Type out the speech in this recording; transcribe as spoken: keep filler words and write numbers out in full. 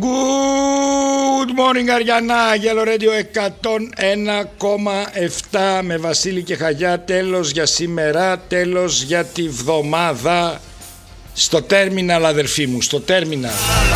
Good morning Αριανά, Γέλο Radio εκατόν ένα κόμμα επτά με Βασίλη και Χαγιά. Τέλος για σήμερα, τέλος για τη βδομάδα. Στο τέρμιναλ αδερφοί μου, στο τέρμιναλ.